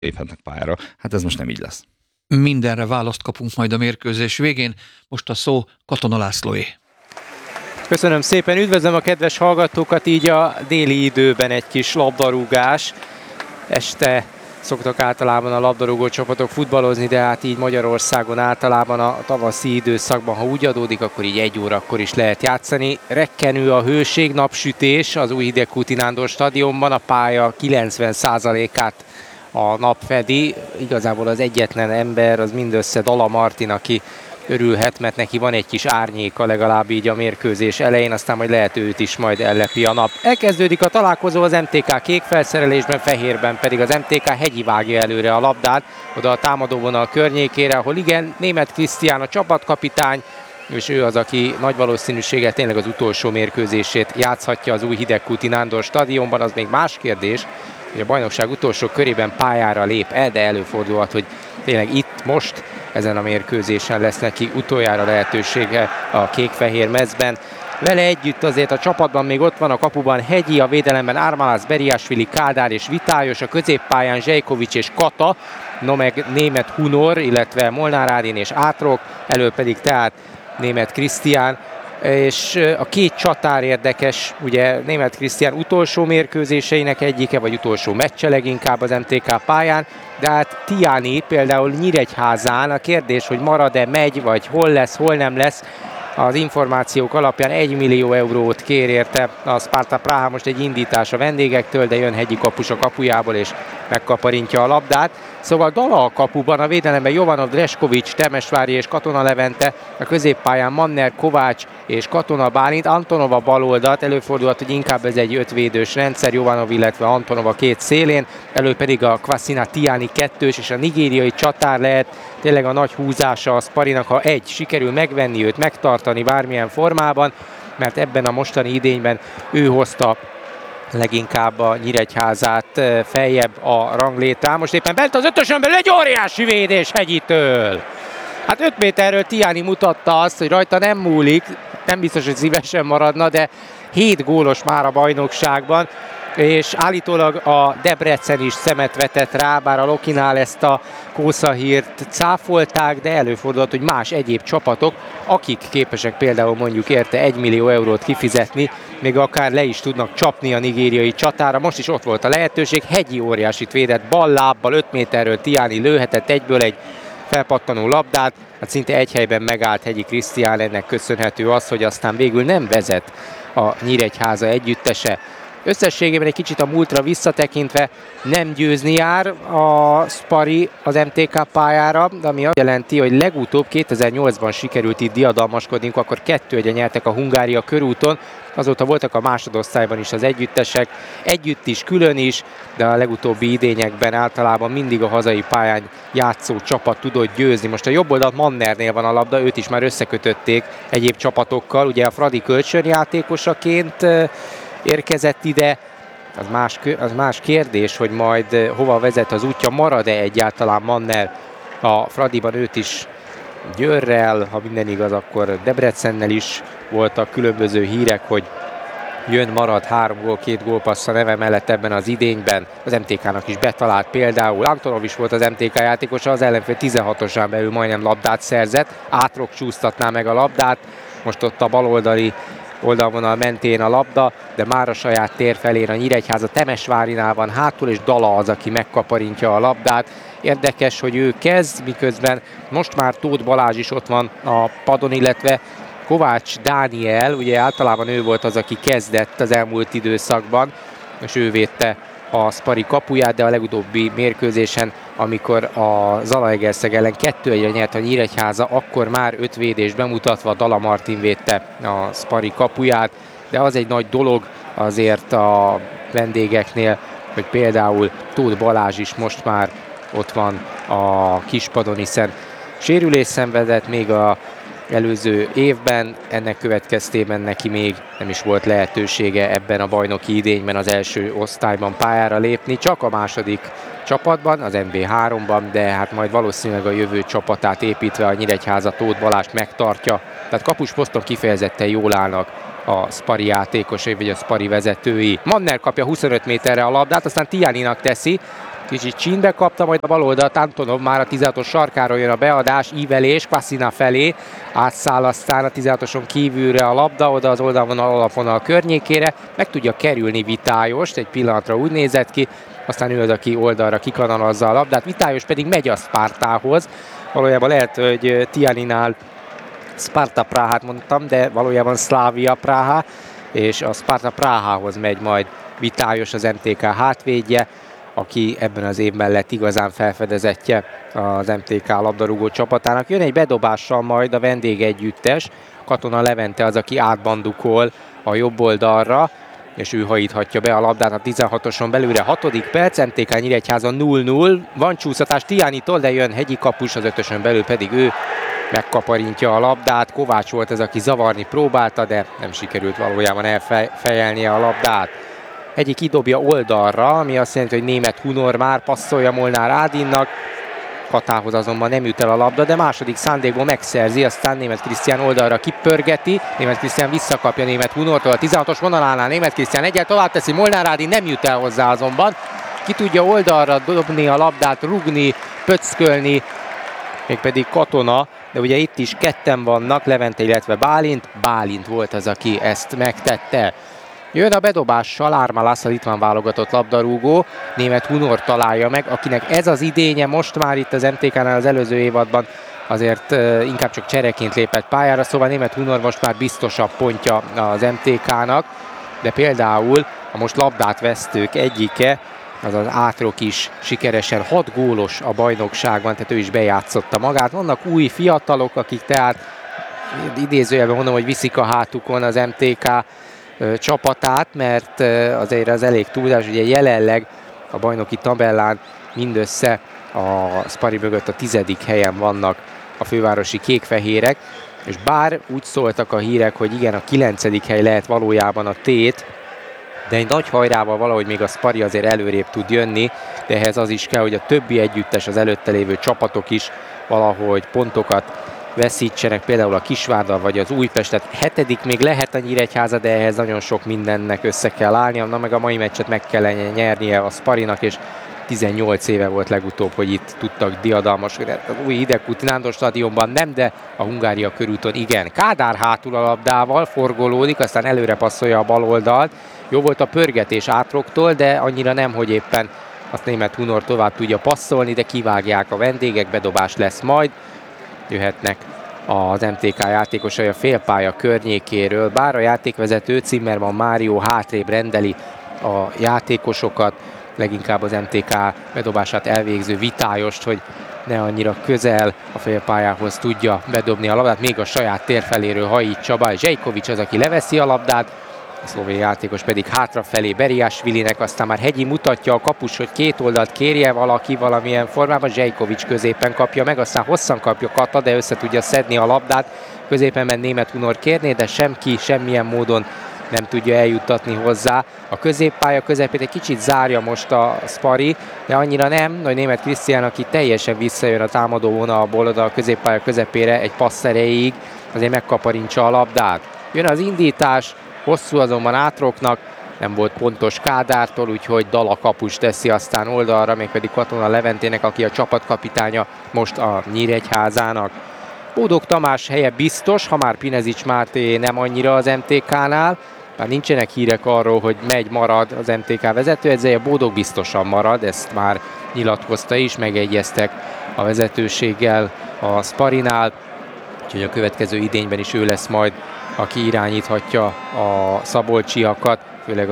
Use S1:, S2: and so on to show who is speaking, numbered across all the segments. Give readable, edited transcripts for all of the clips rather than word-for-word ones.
S1: léphetnek pályára. Hát ez most nem így lesz.
S2: Mindenre választ kapunk majd a mérkőzés végén. Most a szó Katona Lászlóé.
S3: Köszönöm szépen, üdvözlöm a kedves hallgatókat, így a déli időben egy kis labdarúgás. Este szoktak általában a labdarúgó csapatok futballozni, de hát így Magyarországon általában a tavaszi időszakban, ha úgy adódik, akkor így 1 órakor is lehet játszani. Rekkenő a hőség, napsütés az Újhidegkúti Nándor stadionban, a pálya 90%-át a nap fedi. Igazából az egyetlen ember az mindössze Dala Martin, aki örülhet, mert neki van egy kis árnyéka legalább így a mérkőzés elején, aztán majd lehet őt is majd ellepi a nap. Elkezdődik a találkozó, az MTK kék felszerelésben, fehérben pedig az MTK Hegyi vágja előre a labdát, oda a támadóvonal környékére, ahol igen, Németh Krisztián a csapatkapitány, és ő az, aki nagy valószínűséggel tényleg az utolsó mérkőzését játszhatja az Újhidegkúti Nándor stadionban. Az még más kérdés, hogy a bajnokság utolsó körében pályára lép el, de előfordulhat, hogy tényleg itt most ezen a mérkőzésen lesz neki utoljára lehetősége a kék-fehér mezben. Vele együtt azért a csapatban még ott van a kapuban Hegyi, a védelemben Ármalász, Beriásvili, Kádár és Vitályos, a középpályán Zsejkovics és Kata, no meg Németh Hunor, illetve Molnár Ádin és Átrok, elől pedig tehát Németh Krisztián. És a két csatár érdekes, ugye Németh Krisztián utolsó mérkőzéseinek egyike, vagy utolsó meccse leginkább az MTK pályán, de hát Tiani például Nyíregyházán, a kérdés, hogy marad-e, megy, vagy hol lesz, hol nem lesz, az információk alapján 1 millió eurót kér érte a Sparta Praha, most egy indítás a vendégektől, de jön Hegyi kapus a kapujából és megkaparintja a labdát. Szóval Dala a kapuban, a védelemben Jovanov, Dreskovics, Temesvári és Katona Levente, a középpályán Manner, Kovács és Katona Bálint, Antonov a baloldalt, előfordulhat, hogy inkább ez egy 5 védős rendszer, Jovanov, illetve Antonov a két szélén, elő pedig a Kvasina Tiani 2-ös és a nigériai csatár lehet tényleg a nagy húzása a Sparinak, ha sikerül megvenni őt, megtartani bármilyen formában, mert ebben a mostani idényben ő hozta leginkább a Nyíregyházát feljebb a ranglétrán. Most éppen bent az 5-ösön belül egy óriási védés Hegyitől. Hát 5 méterről Tiani mutatta azt, hogy rajta nem múlik, nem biztos, hogy szívesen maradna, de 7 gólos már a bajnokságban, és állítólag a Debrecen is szemet vetett rá, bár a Lokinál ezt a kószahírt cáfolták, de előfordulhat, hogy más egyéb csapatok, akik képesek például mondjuk érte 1 millió eurót kifizetni, még akár le is tudnak csapni a nigériai csatára. Most is ott volt a lehetőség, Hegyi óriásit védett, bal lábbal 5 méterről Tiani lőhetett egyből egy felpattanó labdát, hát szinte egy helyben megállt Hegyi Krisztián, ennek köszönhető az, hogy aztán végül nem vezet a Nyíregyháza együttese. Összességében egy kicsit a múltra visszatekintve nem győzni jár a Spari az MTK pályára, ami azt jelenti, hogy legutóbb 2008-ban sikerült itt diadalmaskodni, akkor 2-1 nyertek a Hungária körúton, azóta voltak a másodosztályban is az együttesek, együtt is, külön is, de a legutóbbi idényekben általában mindig a hazai pályán játszó csapat tudott győzni. Most a jobb oldalt Mannernél van a labda, őt is már összekötötték egyéb csapatokkal, ugye a Fradi kölcsönjátékosaként érkezett ide, az más kérdés, hogy majd hova vezet az útja, marad-e egyáltalán Manner a Fradiban, őt is Győrrel, ha minden igaz, akkor Debrecennel is voltak különböző hírek, hogy jön, marad, 3 gól, 2 gólpassz a neve mellett ebben az idényben. Az MTK-nak is betalált például. Antonov is volt az MTK játékosa, az ellenfél 16-osán belül majdnem labdát szerzett. Átrok csúsztatná meg a labdát, most ott a baloldali oldalvonal mentén a labda, de már a saját tér felén a Nyíregyháza Temesvárinál van hátul, és Dala az, aki megkaparintja a labdát. Érdekes, hogy ő kezd, miközben most már Tóth Balázs is ott van a padon, illetve Kovács Dániel, ugye általában ő volt az, aki kezdett az elmúlt időszakban, és ő védte a Spari kapuját, de a legutóbbi mérkőzésen, amikor a Zalaegerszeg ellen 2-1-re nyert a Nyíregyháza, akkor már 5 védés bemutatva Dala Martin védte a Spari kapuját, de az egy nagy dolog azért a vendégeknél, hogy például Tóth Balázs is most már ott van a kispadon, hiszen sérülés szenvedett még a előző évben, ennek következtében neki még nem is volt lehetősége ebben a bajnoki idényben az első osztályban pályára lépni, csak a második csapatban, az MB3-ban, de hát majd valószínűleg a jövő csapatát építve a Nyíregyháza Tóth Balást megtartja. Tehát kapusposzton kifejezetten jól állnak a Spari játékosai, vagy a Spari vezetői. Manner kapja 25 méterre a labdát, aztán Tianinak teszi, Kicsit csínybe kapta, majd a bal oldalt Antonov már a 16-os sarkáról jön a beadás, ívelés Kvasina felé, átszáll aztán a 16-oson kívülre a labda, oda az oldalvonal alapvonal környékére, meg tudja kerülni Vitályost, egy pillanatra úgy nézett ki, aztán ő az, aki oldalra kikanalazza a labdát, Vitályos pedig megy a Spartához, valójában lehet, hogy Tianinál Sparta Prahát mondtam, de valójában Slavia Praha, és a Sparta Prahához megy majd Vitályos, az MTK hátvédje, aki ebben az évben lett igazán felfedezettje az MTK labdarúgó csapatának. Jön egy bedobással majd a vendégegyüttes, Katona Levente az, aki átbandukol a jobb oldalra, és ő hajíthatja be a labdát a 16-oson belőle. 6. perc, MTK Nyíregyháza 0-0, van csúszatás Tiánitól, de jön Hegyi kapus, az 5-ösön belül pedig ő megkaparintja a labdát. Kovács volt ez, aki zavarni próbálta, de nem sikerült valójában elfejelnie a labdát. Egyik kidobja oldalra, ami azt jelenti, hogy Németh Hunor már passzolja Molnár Ádinnak. Katához azonban nem jut el a labda, de második szándékból megszerzi, aztán Németh Krisztián oldalra kipörgeti. Németh Krisztián visszakapja Németh Hunortól a 16-os vonalánál. Németh Krisztián egyel tovább teszi, Molnár Ádin nem jut el hozzá azonban. Ki tudja oldalra dobni a labdát, rugni, pöckölni, mégpedig Katona, de ugye itt is ketten vannak, Levente, illetve Bálint. Bálint volt az, aki ezt megtette. Jön a bedobással Ármalász, a litván válogatott labdarúgó, Németh Hunor találja meg, akinek ez az idénye most már itt az MTK-nál az előző évadban azért inkább csak csereként lépett pályára, szóval Németh Hunor most már biztosabb pontja az MTK-nak, de például a most labdát vesztők egyike, az az Átrok is sikeresen 6 gólos a bajnokságban, tehát ő is bejátszotta magát. Vannak új fiatalok, akik tehát idézőjelben mondom, hogy viszik a hátukon az MTK csapatát, mert azért az elég túlzás, ugye jelenleg a bajnoki tabellán mindössze a Spari mögött a 10. helyen vannak a fővárosi kékfehérek, és bár úgy szóltak a hírek, hogy igen, a 9. hely lehet valójában a tét, de egy nagy hajrával valahogy még a Spari azért előrébb tud jönni, de ehhez az is kell, hogy a többi együttes, az előtte lévő csapatok is valahogy pontokat veszítsenek, például a Kisvárda vagy az Újpest, tehát 7. még lehet a Nyíregyháza, de ehhez nagyon sok mindennek össze kell állnia, na meg a mai meccset meg kellene nyernie a Sparinak, és 18 éve volt legutóbb, hogy itt tudtak diadalmasodni. Az új Hidegkúti Nándor stadionban nem, de a Hungária körúton igen. Kádár hátul a labdával, forgolódik, aztán előre passzolja a bal oldalt. Jó volt a pörgetés Átroktól, de annyira nem, hogy éppen azt Németh Hunor tovább tudja passzolni, de kivágják a vendégek, bedobás lesz majd. Jöhetnek az MTK játékosai a félpálya környékéről, bár a játékvezető Zimmermann Mário hátrébb rendeli a játékosokat, leginkább az MTK bedobását elvégző Vitályost, hogy ne annyira közel a félpályához tudja bedobni a labdát, még a saját tér feléről hajítsa be. Zsejkovics az, aki leveszi a labdát, a szlovén játékos pedig hátrafelé Beriásvilinek, aztán már Hegyi mutatja a kapus, hogy két oldalt kérje valaki valamilyen formában, Zsejkovics középen kapja meg, aztán hosszan kapja Kata, de össze tudja szedni a labdát, középen ment Németh Hunor kérné, de semmilyen módon nem tudja eljuttatni hozzá. A középpálya közepét egy kicsit zárja most a Spari, de annyira nem, hogy Németh Krisztián, aki teljesen visszajön a támadó vonalból oda a középpálya közepére egy passz erejéig, azért megkaparintsa a labdát. Jön az indítás, hosszú azonban Átroknak, nem volt pontos Kádártól, úgyhogy Dala kapus teszi aztán oldalra, mégpedig Katona Leventének, aki a csapatkapitánya most a Nyíregyházának. Bódog Tamás helye biztos, ha már Pinezics Máté nem annyira az MTK-nál, már nincsenek hírek arról, hogy marad az MTK vezetőedzője, Bódog biztosan marad, ezt már nyilatkozta is, megegyeztek a vezetőséggel a Sparinál, úgyhogy a következő idényben is ő lesz majd, aki irányíthatja a szabolcsiakat, főleg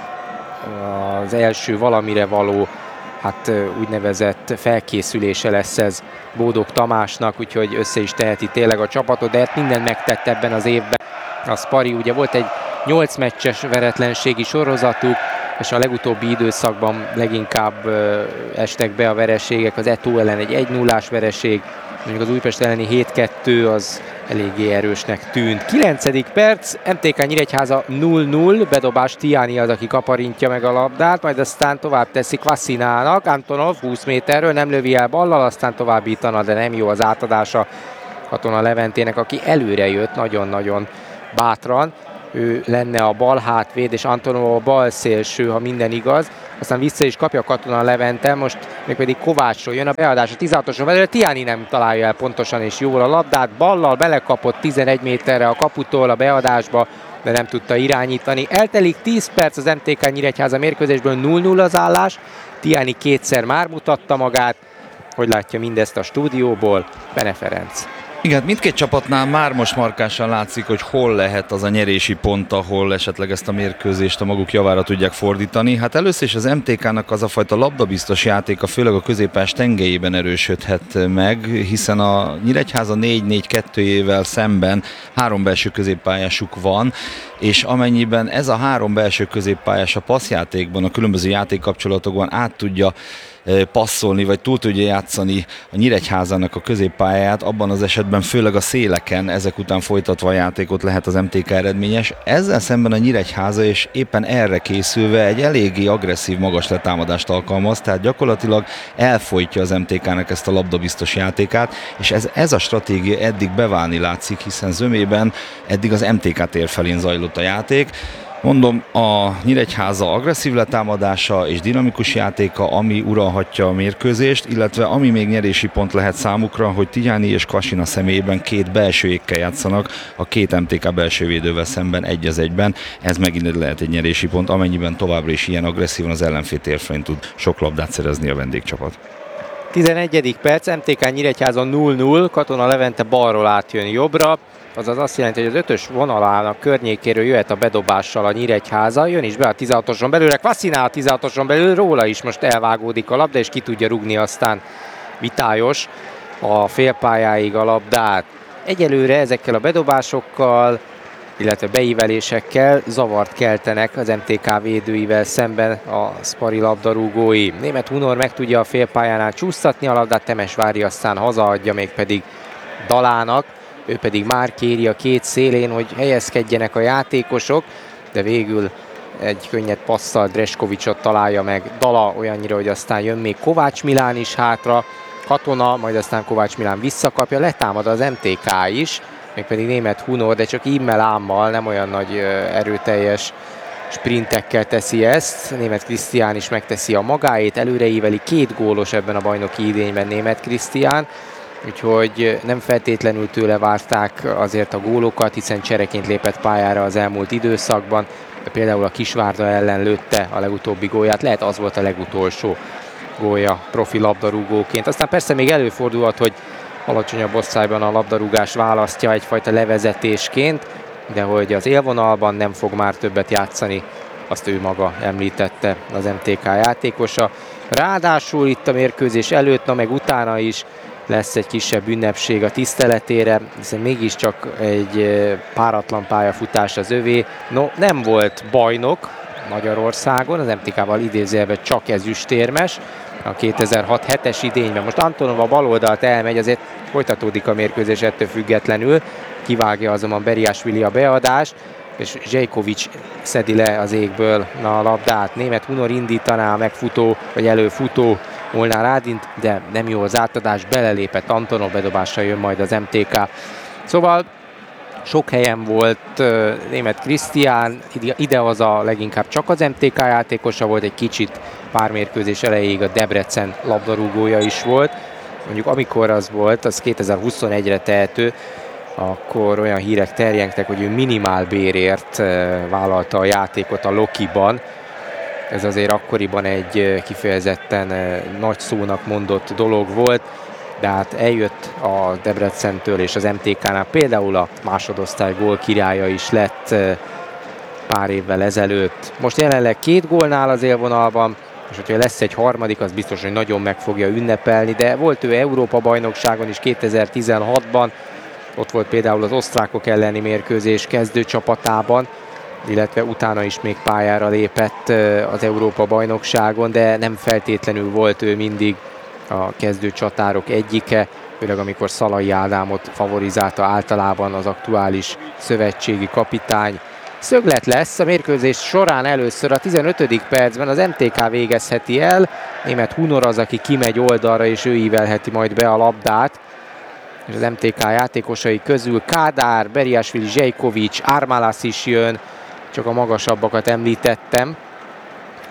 S3: az első valamire való, hát úgynevezett felkészülése lesz ez Bódog Tamásnak, úgyhogy össze is teheti tényleg a csapatot, de hát mindent megtett ebben az évben. A Spari ugye volt egy 8 meccses veretlenségi sorozatuk, és a legutóbbi időszakban leginkább estek be a vereségek, az Eto ellen egy 1-0-ás vereség, mondjuk az Újpest elleni 7-2 az eléggé erősnek tűnt. 9. perc, MTK Nyíregyháza 0-0, bedobás Tiani az, aki kaparintja meg a labdát, majd aztán tovább teszi Kvasinának, Antonov 20 méterről nem lövi el ballal, aztán továbbítana, de nem jó az átadása Katona Leventének, aki előre jött nagyon-nagyon bátran. Ő lenne a bal hátvéd, és Antonov a bal szélső, ha minden igaz. aztán vissza is kapja Katona Levente, most mégpedig Kovácsról jön a beadás a 16-oson belőle, Tiani nem találja el pontosan és jól a labdát, ballal belekapott 11 méterre a kaputól a beadásba, de nem tudta irányítani. Eltelik 10 perc az MTK Nyíregyháza mérkőzésből, 0-0 az állás, Tiani kétszer már mutatta magát. Hogy látja mindezt a stúdióból Bene Ferenc?
S1: Igen, mindkét csapatnál már most markánsan látszik, hogy hol lehet az a nyerési pont, ahol esetleg ezt a mérkőzést a maguk javára tudják fordítani. Hát először is az MTK-nak az a fajta labdabiztos játéka, főleg a középpályás tengelyében erősödhet meg, hiszen a Nyíregyháza 4-4-2-jével szemben 3 belső középpályásuk van, és amennyiben ez a 3 belső középpályás a passzjátékban, a különböző játékkapcsolatokban át tudja passzolni, vagy túl tudja játszani a Nyíregyházának a középpályáját, abban az esetben főleg a széleken, ezek után folytatva a játékot lehet az MTK eredményes. Ezzel szemben a Nyíregyháza és éppen erre készülve egy eléggé agresszív magas letámadást alkalmaz, tehát gyakorlatilag elfojtja az MTK-nek ezt a labdabiztos játékát, és ez a stratégia eddig beválni látszik, hiszen zömében eddig az MTK tér felén zajlott a játék. Mondom, a Nyíregyháza agresszív letámadása és dinamikus játéka, ami uralhatja a mérkőzést, illetve ami még nyerési pont lehet számukra, hogy Tiani és Kvasina személyében 2 belsőékkel játszanak, a 2 MTK belsővédővel szemben 1-1-ben. Ez megint lehet egy nyerési pont, amennyiben továbbra is ilyen agresszívan az ellenfél térfelén tud sok labdát szerezni a vendégcsapat.
S3: 11. perc, MTK Nyíregyháza 0-0, Katona Levente balról átjön jobbra, azaz azt jelenti, hogy az 5-ös vonalának környékéről jöhet a bedobással a Nyíregyháza, jön is be a 16-oson belőle, Kvasina a 16-oson belül, róla is most elvágódik a labda, és ki tudja rugni aztán Vitályos a félpályáig a labdát. Egyelőre ezekkel a bedobásokkal, illetve beívelésekkel zavart keltenek az MTK védőivel szemben a szpari labdarúgói. Németh Hunor meg tudja a félpályánál csúsztatni a labdát, Temesvári aztán hazaadja mégpedig Dalának, ő pedig már kéri a 2 szélén, hogy helyezkedjenek a játékosok, de végül egy könnyed passzal Dreskovicsot találja meg Dala olyannyira, hogy aztán jön még Kovács Milán is hátra, Katona, majd aztán Kovács Milán visszakapja, letámad az MTK is, mégpedig Németh Hunor, de csak ímmel ámmal, nem olyan nagy erőteljes sprintekkel teszi ezt. Németh Krisztián is megteszi a magáét, előreíveli, 2 gólos ebben a bajnoki idényben Németh Krisztián, úgyhogy nem feltétlenül tőle várták azért a gólokat, hiszen csereként lépett pályára az elmúlt időszakban, de például a Kisvárda ellen lőtte a legutóbbi gólját, lehet az volt a legutolsó gólja profi labdarúgóként. Aztán persze még előfordulhat, hogy alacsonyabb osztályban a labdarúgás választja egyfajta levezetésként, de hogy az élvonalban nem fog már többet játszani, azt ő maga említette, az MTK játékosa. Ráadásul itt a mérkőzés előtt, meg utána is lesz egy kisebb ünnepség a tiszteletére, hiszen mégiscsak egy páratlan pályafutás az övé. No, nem volt bajnok Magyarországon, az MTK-val idézőjelben csak ezüstérmes a 2006-7-es idényben. Most Antonov a baloldalt elmegy, azért folytatódik a mérkőzés ettől függetlenül. Kivágja azonban Beriásvili a beadást, és Zsejkovics szedi le az égből a labdát. Németh Hunor indítaná a megfutó, vagy előfutó Molnár Ádint, de nem jó az átadás, belelépett Antonov, bedobással jön majd az MTK. Szóval sok helyen volt Németh Krisztián, idehaza leginkább csak az MTK játékosa volt, egy kicsit pár mérkőzés elejéig a Debrecen labdarúgója is volt. Mondjuk amikor az volt, az 2021-re tehető, akkor olyan hírek terjengtek, hogy ő minimálbérért vállalta a játékot a Lokiban. Ez azért akkoriban egy kifejezetten nagy szónak mondott dolog volt, de hát eljött a Debrecentől és az MTK-nál például a másodosztály gólkirálya is lett pár évvel ezelőtt. Most jelenleg 2 gólnál az élvonalban, és hogyha lesz egy harmadik, az biztos, hogy nagyon meg fogja ünnepelni, de volt ő Európa-bajnokságon is 2016-ban, ott volt például az osztrákok elleni mérkőzés kezdőcsapatában, illetve utána is még pályára lépett az Európa-bajnokságon, de nem feltétlenül volt ő mindig a kezdőcsatárok egyike, főleg amikor Szalai Ádámot favorizálta általában az aktuális szövetségi kapitány. Szöglet lesz a mérkőzés során először a 15. percben, az MTK végezheti el, Németh Hunor az, aki kimegy oldalra, és ő ívelheti majd be a labdát. És az MTK játékosai közül Kádár, Beriásvili, Zsejkovics, Ármálász is jön, csak a magasabbakat említettem.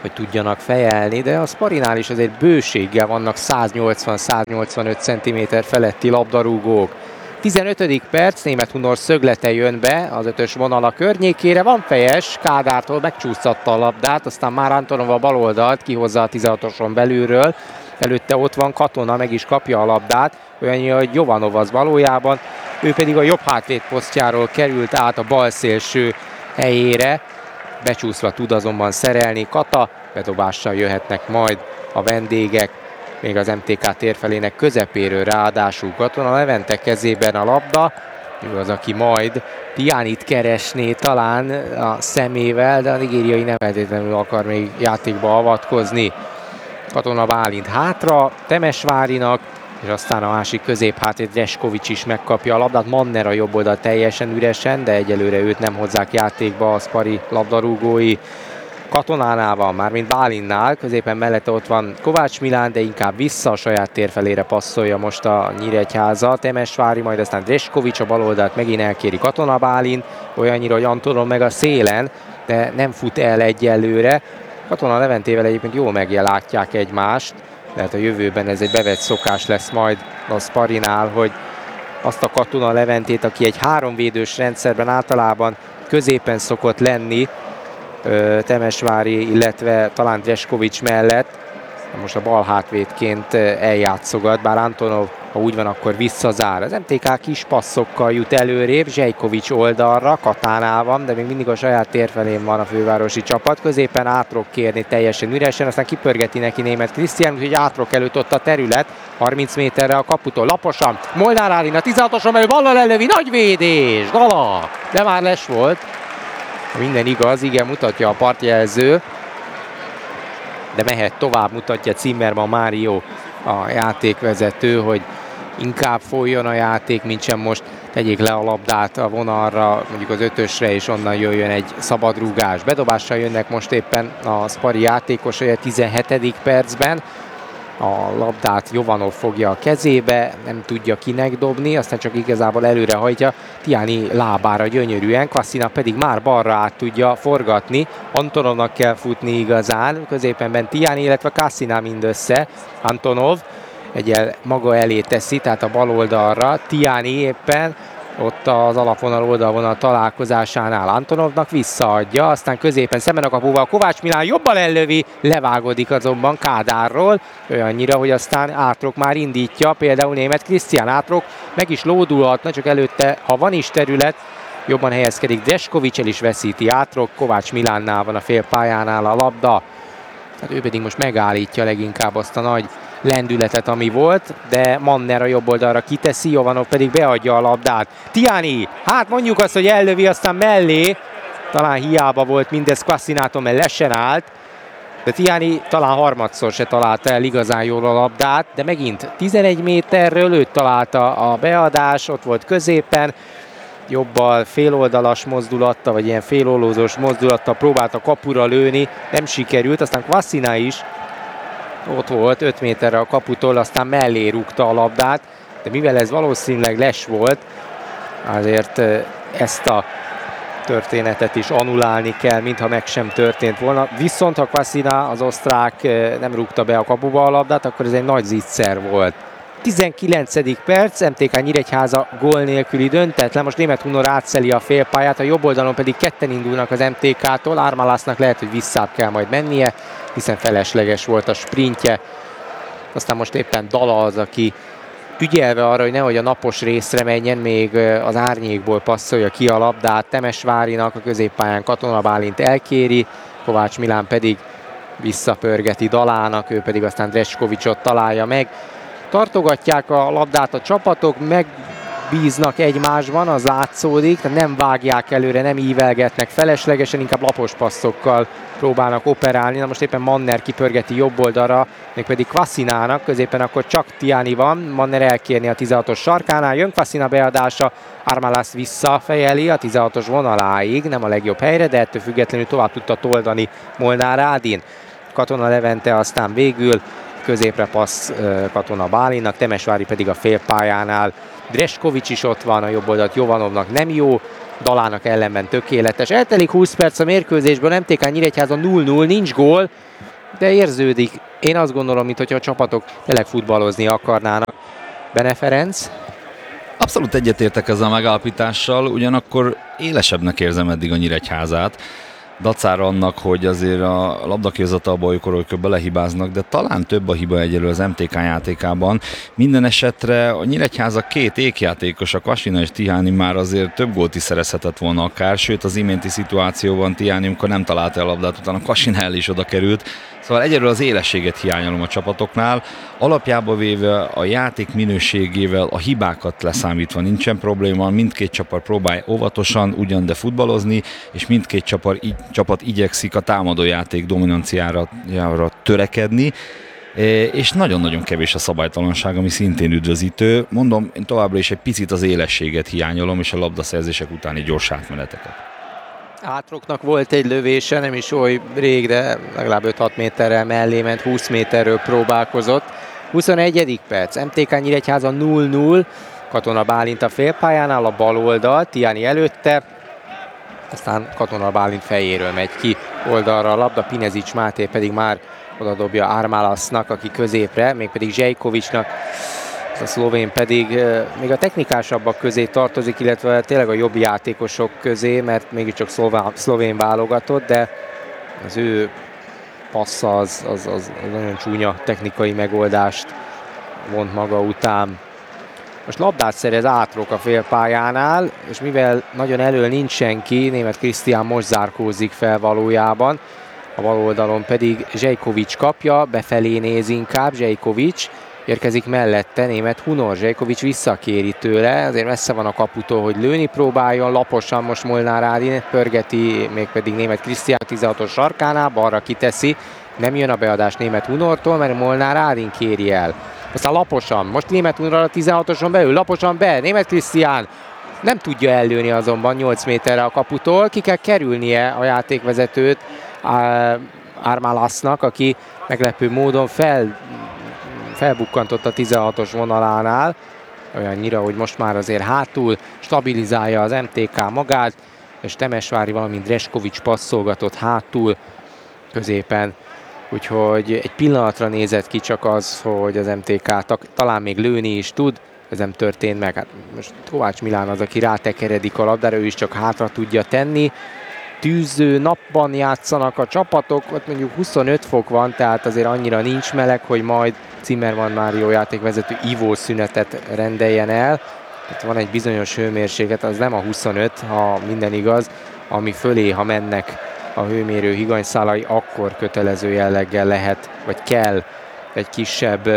S3: hogy tudjanak fejelni, de a Sparinál is azért bőséggel vannak 180-185 cm feletti labdarúgók. 15. perc, Németh-Hunor szöglete jön be az 5-ös vonala környékére, van fejes, Kádártól megcsúsztatta a labdát, aztán már Antonov a baloldalt kihozza a 16-oson belülről, előtte ott van Katona, meg is kapja a labdát, olyan, hogy Jovanov az valójában, ő pedig a jobb hátvéd posztjáról került át a bal szélső helyére, becsúszva tud azonban szerelni Kata, bedobással jöhetnek majd a vendégek, még az MTK térfelének közepéről ráadásul Katona Levente kezében a labda, ő az, aki majd Tianit keresné talán a szemével, de a nigériai nem feltétlenül akar még játékba avatkozni. Katona Bálint hátra Temesvárinak, és aztán a másik középhátvéd Reskovics is megkapja a labdát. Manner a jobb oldal teljesen üresen, de egyelőre őt nem hozzák játékba a Spari labdarúgói. Katonánál van, mármint Bálintnál, középen mellette ott van Kovács Milán, de inkább vissza a saját térfelére passzolja most a Nyíregyháza. Temesvári, majd aztán Reskovics a baloldalt megint elkéri Katona Bálint, olyannyira, hogy Antonov meg a szélen, de nem fut el egyelőre. Katona Leventével egyébként jól meglátják egymást, lehet a jövőben ez egy bevett szokás lesz majd a Sparinál, hogy azt a Katona Leventét, aki egy háromvédős rendszerben általában középen szokott lenni, Temesvári, illetve talán Dreskovics mellett, most a bal hátvédként eljátszogat, bár Antonov, ha úgy van, akkor visszazár. Az MTK kis passzokkal jut előrébb, Zsejkovics oldalra, Katánál van, de még mindig a saját térfelén van a fővárosi csapat. Középen átrok kérni teljesen üresen, aztán kipörgeti neki Németh Krisztián, úgyhogy átrok előtt ott a terület, 30 méterre a kaputól, laposan, Molnár Ádin a 16-oson belül, ballal ellövi, nagy védés, Gala, de már les volt. Minden igaz, igen, mutatja a partjelző, de mehet tovább, mutatja Zimmermann Mário, a játékvezető, hogy inkább folyjon a játék, mint sem most tegyék le a labdát a vonalra, mondjuk az 5-ösre, és onnan jöjjön egy szabadrúgás. Bedobással jönnek most éppen a Spari játékosai a 17. percben. A labdát Jovanov fogja a kezébe, nem tudja kinek dobni, aztán csak igazából előrehajtja Tiani lábára gyönyörűen, Kvassina pedig már balra át tudja forgatni. Antonovnak kell futni igazán, középenben Tiani, illetve Kvassina mindössze. Antonov maga elé teszi, tehát a bal oldalra, Tiani éppen ott az alapvonal oldalvonal találkozásánál Antonovnak visszaadja, aztán középen szemben a kapuval Kovács Milán jobban ellövi, levágodik azonban Kádárról, olyannyira, hogy aztán átrok már indítja, például Németh Krisztián átrok, meg is lódulhatna, csak előtte, ha van is terület, jobban helyezkedik Dreskovics, el is veszíti átrok, Kovács Milánnál van a félpályánál a labda, hát ő pedig most megállítja leginkább azt a nagy lendületet, ami volt, de Manner a jobb oldalra kiteszi, Jovanov pedig beadja a labdát. Tiani, hát mondjuk azt, hogy ellövi, aztán mellé, talán hiába volt mindez Kvassinától, mert lesen állt, de Tiani talán harmadszor se találta el igazán jól a labdát, de megint 11 méterről őt találta a beadás, ott volt középen, jobbal féloldalas mozdulattal, vagy ilyen félollózós mozdulattal próbálta kapura lőni, nem sikerült, aztán Kvassina is ott volt 5 méterre a kaputól, aztán mellé rúgta a labdát, de mivel ez valószínűleg les volt, azért ezt a történetet is annulálni kell, mintha meg sem történt volna. Viszont ha Kvassina, az osztrák nem rúgta be a kapuba a labdát, akkor ez egy nagy zicser volt. 19. perc, MTK Nyíregyháza gól nélküli döntetlen, most Németh-Hunor átszeli a félpályát, a jobb oldalon pedig ketten indulnak az MTK-tól, Armalasnak lehet, hogy visszább kell majd mennie, hiszen felesleges volt a sprintje. Aztán most éppen Dala az, aki ügyelve arra, hogy nehogy a napos részre menjen, még az árnyékból passzolja ki a labdát Temesvárinak, a középpályán Katona Bálint elkéri, Kovács Milán pedig visszapörgeti Dalának, ő pedig aztán Dreskovicsot találja meg. Tartogatják a labdát a csapatok, megbíznak egymásban, az látszódik, tehát nem vágják előre, nem ívelgetnek feleslegesen, inkább lapos passzokkal próbálnak operálni. Na most éppen Manner kipörgeti jobb oldalra, mégpedig Kvassinának, középen akkor csak Tiani van, Manner elkérni a 16-os sarkánál, jön Kvassina beadása, Armalas visszafejeli a 16-os vonaláig, nem a legjobb helyre, de ettől függetlenül tovább tudta toldani Molnár Ádin. Katona Levente aztán végül középre passz Katona Bálinnak, Temesvári pedig a félpályánál. Dreskovics is ott van, a jobb oldalt Jovanovnak nem jó Dalának ellenben tökéletes. Eltelik 20 perc a mérkőzésből, MTK Nyíregyháza 0-0, nincs gól, de érződik. Én azt gondolom, mintha a csapatok tényleg futballozni akarnának. Bene Ferenc.
S1: Abszolút egyetértek ezzel a megállapítással, ugyanakkor élesebbnek érzem eddig a Nyíregyházát. Dacára annak, hogy azért a labdakihozatalba olykor belehibáznak, de talán több a hiba egyelőre az MTK játékában. Minden esetre a Nyíregyháza két ékjátékos, a Kasina és Tiháni már azért több gólt is szerezhetett volna akár, sőt az iménti szituációban Tiháni, amikor nem találta a labdát, utána Kasina el is oda került. Szóval egyelőre az élességet hiányolom a csapatoknál. Alapjába véve a játék minőségével, a hibákat leszámítva nincsen probléma, mindkét csapat próbál óvatosan, ugyan de futballozni, és mindkét csapat igyekszik a támadójáték dominanciára törekedni, és nagyon-nagyon kevés a szabálytalanság, ami szintén üdvözítő. Mondom, én továbbra is egy picit az élességet hiányolom, és a labdaszerzések utáni gyors átmeneteket.
S3: Átroknak volt egy lövése, nem is oly rég, de legalább 5-6 méterrel mellé ment, 20 méterről próbálkozott. 21. perc, MTK Nyíregyháza 0-0, Katona Bálint a félpályánál, a bal oldal, Tiháni előtte, aztán Katona Bálint fejéről megy ki oldalra a labda, Pinezics Máté pedig már oda dobja Ármálasznak, aki középre, mégpedig Zsejkovicsnak. A szlovén pedig még a technikásabbak közé tartozik, illetve tényleg a jobb játékosok közé, mert mégiscsak szlovén válogatott, de az ő passza az nagyon csúnya technikai megoldást vont maga után. Most labdát szerez Átrok a félpályánál, és mivel nagyon elől nincs senki, Németh Krisztián most zárkózik fel valójában, a bal oldalon pedig Zsejkovics kapja, befelé néz inkább Zsejkovics, érkezik mellette Németh Hunor, Zsejkovics visszakéri tőle, azért messze van a kaputól, hogy lőni próbáljon, laposan most Molnár Ádin pörgeti, mégpedig Németh Krisztián 16-os sarkánál, balra kiteszi, nem jön a beadás Németh Hunortól, mert Molnár Ádin kéri el. Aztán laposan, most Németh Hunor a 16-oson belül, laposan be, Németh Krisztián nem tudja ellőni azonban 8 méterre a kaputól, ki kell kerülnie a játékvezetőt Ármálasznak, aki meglepő módon felbukkantott a 16-os vonalánál, olyannyira, hogy most már azért hátul stabilizálja az MTK magát, és Temesvári, valamint Dreskovics passzolgatott hátul középen. Úgyhogy egy pillanatra nézett ki csak az, hogy az MTK talán még lőni is tud, ez nem történt meg. Hát most Kovács Milán az, aki rátekeredik a labdára, ő is csak hátra tudja tenni. Tűző napban játszanak a csapatok, ott mondjuk 25 fok van, tehát azért annyira nincs meleg, hogy majd Zimmermann Mário játékvezető ivószünetet rendeljen el. Tehát van egy bizonyos hőmérséklet, az nem a 25, ha minden igaz, ami fölé, ha mennek a hőmérő higanyszálai, akkor kötelező jelleggel lehet, vagy kell egy kisebb...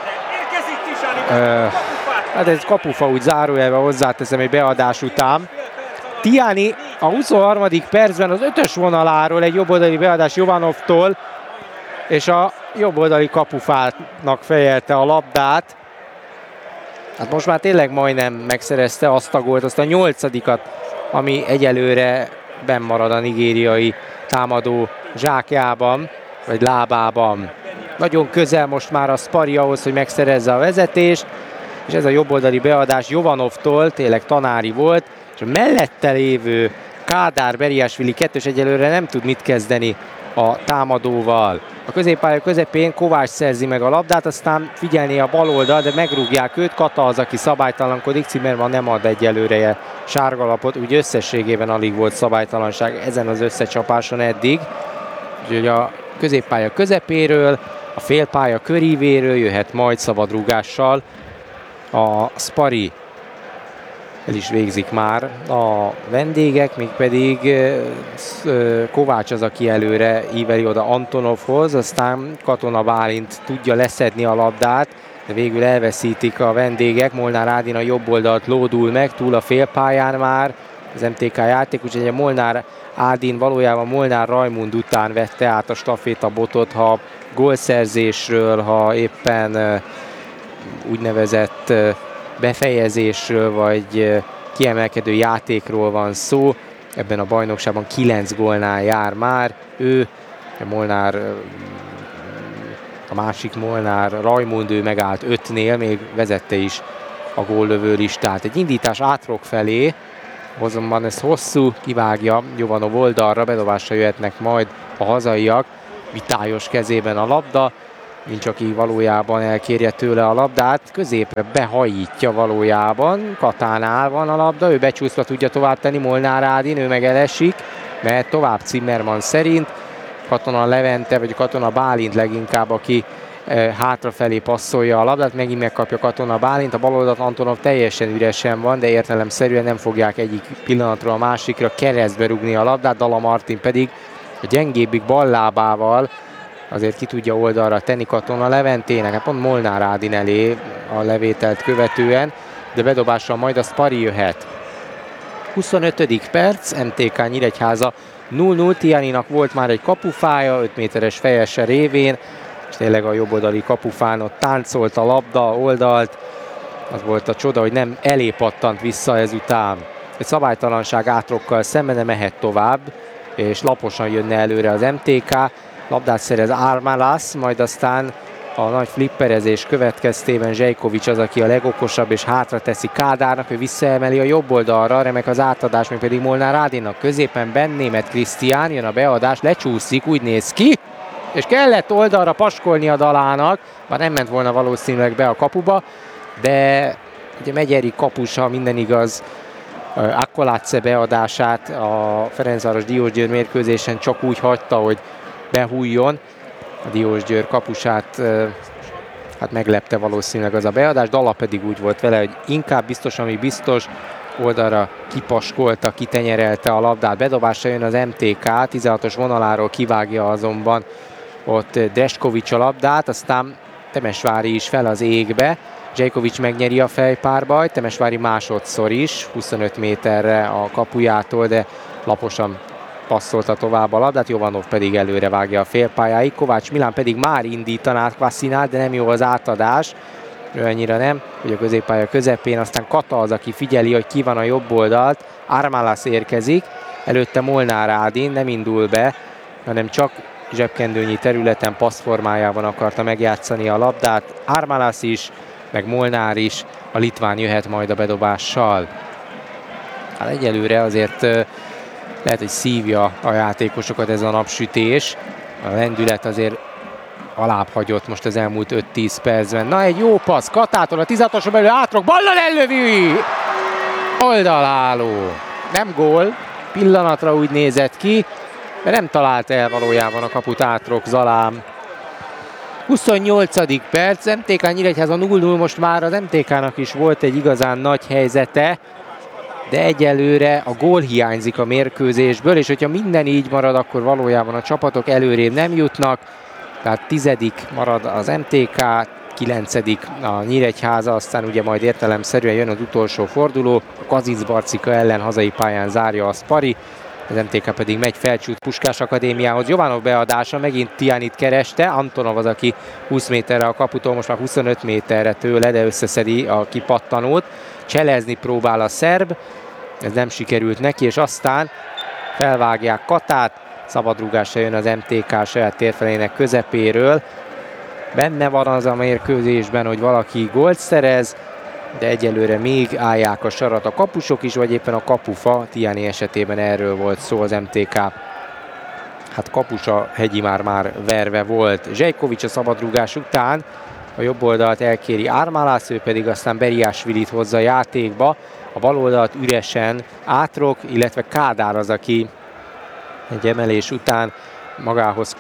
S3: hát ez kapufa, úgy zárójelben hozzáteszem egy beadás után. Tiháni a 23. percben az 5-ös vonaláról egy jobboldali beadás Jovanovtól, és a jobboldali kapufának fejelte a labdát. Hát most már tényleg majdnem megszerezte azt a gólt, azt a 8-at, ami egyelőre benn marad a nigériai támadó zsákjában, vagy lábában. Nagyon közel most már a Spari ahhoz, hogy megszerezze a vezetést, és ez a jobboldali beadás Jovanovtól tényleg tanári volt, és a mellette lévő Kádár Beriásvili kettős egyelőre nem tud mit kezdeni a támadóval. A középpálya közepén Kovács szerzi meg a labdát, aztán figyelné a bal oldal, de megrúgják őt. Kata az, aki szabálytalankodik, Zimmermann nem ad egyelőre sárgalapot, úgy összességében alig volt szabálytalanság ezen az összecsapáson eddig. Úgyhogy a középpálya közepéről, a félpálya körívéről jöhet majd szabadrúgással a Spari. El is végzik már a vendégek, mégpedig Kovács az, aki előre íveli oda Antonovhoz, aztán Katona Bálint tudja leszedni a labdát, de végül elveszítik a vendégek. Molnár Ádin a jobb oldalt lódul meg, túl a félpályán már az MTK játék, úgyhogy a Molnár Ádin valójában Molnár Rajmund után vette át a stafétabotot, ha gólszerzésről, ha éppen úgynevezett befejezésről, vagy kiemelkedő játékról van szó. Ebben a bajnokságban 9 gólnál jár már. Ő, a másik Molnár Rajmund, ő megállt 5-nél, még vezette is a góllövő listát. Egy indítás Átrok felé, Azonban ez hosszú, kivágja Jovanov oldalra, bedobásra jöhetnek majd a hazaiak. Vitályos kezében a labda, nincs aki valójában elkérje tőle a labdát, középre behajítja valójában, Katánál van a labda, ő becsúszva tudja tovább tenni, Molnár Ádin, ő meg elesik, mehet tovább Zimmermann szerint, Katona Levente, vagy Katona Bálint leginkább, aki hátrafelé passzolja a labdát, megint megkapja Katona Bálint, a bal oldalt Antonov teljesen üresen van, de értelemszerűen nem fogják egyik pillanatról a másikra keresztbe rugni a labdát, Dala Martin pedig a gyengébbik ballábával azért ki tudja oldalra tenni Katona Leventének, hát pont Molnár Ádin elé a levételt követően, de bedobással majd a Spari jöhet. 25. perc, MTK Nyíregyháza 0-0, Tianinak volt már egy kapufája, 5 méteres fejese révén, és tényleg a jobboldali kapufán ott táncolt a labda, oldalt, az volt a csoda, hogy nem elé pattant vissza ezután. Egy szabálytalanság Átrokkal szemben, de mehet tovább, és laposan jönne előre az MTK, labdát szerez Armalas, majd aztán a nagy flipperezés következtében Zsejkovics az, aki a legokosabb, és hátra teszi Kádárnak, ő visszaemeli a jobb oldalra, remek az átadás, még pedig Molnár Ádinnak középen Németh Krisztián, jön a beadás, lecsúszik, úgy néz ki, és kellett oldalra paskolni a Dalának, már nem ment volna valószínűleg be a kapuba, de ugye Megyeri kapus, ha minden igaz, Akkolácse beadását a Ferencváros Diósgyőr mérkőzésen csak úgy hagyta, hogy behújjon. A Diósgyőr kapusát hát meglepte valószínűleg az a beadás, Dala pedig úgy volt vele, hogy inkább biztos, ami biztos, oldalra kipaskolta, kitenyerelte a labdát, bedobásra jön az MTK, 16-os vonaláról kivágja azonban ott Dreskovics a labdát, aztán Temesvári is fel az égbe, Zsejkovics megnyeri a fejpárbajt, Temesvári másodszor is, 25 méterre a kapujától, de laposan passzolta tovább a labdát, Jovanov pedig előre vágja a félpályáig, Kovács Milán pedig már indítaná Kvaszinát, de nem jó az átadás, ő annyira nem, hogy a középpálya közepén, aztán Kata az, aki figyeli, hogy ki van a jobb oldalt, Armalas érkezik, előtte Molnár Ádin nem indul be, hanem csak zsebkendőnyi területen passzformájában akarta megjátszani a labdát, Armalas is, meg Molnár is, a litván jöhet majd a bedobással. Hát egyelőre azért lehet, hogy szívja a játékosokat ez a napsütés. A lendület azért alább hagyott most az elmúlt 5-10 percben. Na, egy jó passz Katától a 16-osra belül, Átrok ballal ellövi! Oldalálló. Nem gól, pillanatra úgy nézett ki, de nem talált el valójában a kaput Átrok Zalám. 28. perc, MTK Nyíregyháza 0-0, most már az MTK-nak is volt egy igazán nagy helyzete, de egyelőre a gól hiányzik a mérkőzésből, és hogyha minden így marad, akkor valójában a csapatok előrébb nem jutnak, tehát 10. marad az MTK, 9. a Nyíregyháza, aztán ugye majd értelemszerűen jön az utolsó forduló, a Kazincbarcika ellen hazai pályán zárja a Spari, az MTK pedig megy Felcsút Puskás Akadémiához. Jovanov beadása, megint Tianit kereste, Antonov az, aki 20 méterre a kaputól, most már 25 méterre tőle, de összeszedi a kipattanót. Cselezni próbál a szerb, ez nem sikerült neki, és aztán felvágják Katát, szabadrúgásra jön az MTK saját térfelének közepéről. Benne van az a mérkőzésben, hogy valaki gólt szerez, de egyelőre még állják a sarat a kapusok is, vagy éppen a kapufa, Tiani esetében erről volt szó az MTK. Hát kapusa Hegyi már verve volt. Zsejkovics a szabadrúgás után a jobb oldalt elkéri Armalas, ő pedig aztán Beriásvilit hozza játékba. A bal oldalt üresen Átrok, illetve Kádár az, aki egy emelés után magához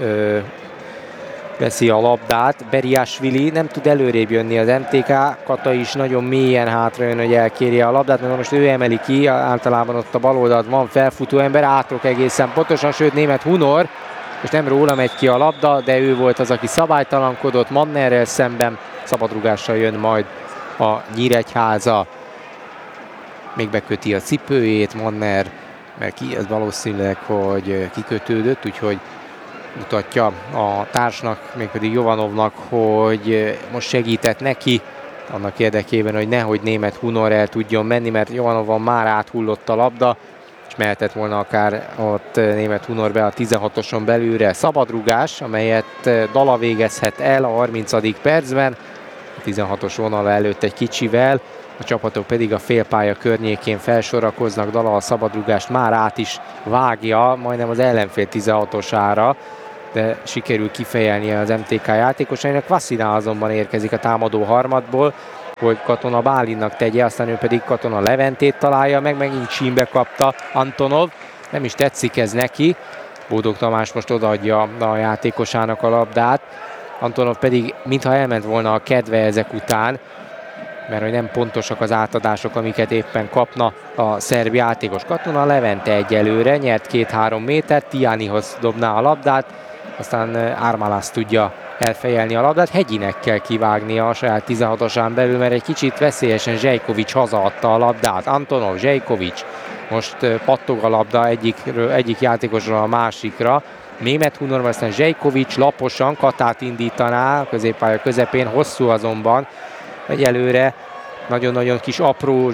S3: veszi a labdát. Beriásvili nem tud előrébb jönni az MTK, Kata is nagyon mélyen hátra jön, hogy elkérje a labdát, mert most ő emeli ki, általában ott a bal oldalt van felfutó ember, Átrok egészen pontosan, sőt Németh Hunor, és nem róla megy ki a labda, de ő volt az, aki szabálytalankodott Mannerrel szemben, szabadrugással jön majd a Nyíregyháza. Még beköti a cipőjét Manner, mert ki ez valószínűleg, hogy kikötődött, úgyhogy mutatja a társnak, mégpedig Jovanovnak, hogy most segített neki annak érdekében, hogy nehogy Németh Hunor el tudjon menni, mert Jovanovon már áthullott a labda, és mehetett volna akár ott Németh Hunor be a 16-oson belülre. Szabadrugás, amelyet Dala végezhet el a 30. percben. 16-os vonala előtt egy kicsivel, a csapatok pedig a félpálya környékén felsorakoznak, Dala a szabadrúgást már át is vágja, majdnem az ellenfél 16-osára, de sikerül kifejelnie az MTK játékosainak. Kvasina azonban érkezik a támadó harmadból, hogy Katona Bálinnak tegye, aztán ő pedig Katona Leventét találja meg, megint csímbe kapta Antonov, nem is tetszik ez neki. Bódog Tamás most odaadja a játékosának a labdát, Antonov pedig mintha elment volna a kedve ezek után, mert hogy nem pontosak az átadások, amiket éppen kapna a szerb játékos. Katona Levente egyelőre, nyert 2-3 métert, Tianihoz dobná a labdát, aztán Armalas tudja elfejelni a labdát, Hegyinek kell kivágnia a saját 16-osán belül, mert egy kicsit veszélyesen Zsejkovics hazaadta a labdát. Antonov, Zsejkovics, most pattog a labda egyik játékosról a másikra. Németh Hunor, aztán Zsejkovics laposan Katát indítaná a középpálya közepén, hosszú azonban. Egyelőre nagyon-nagyon kis apró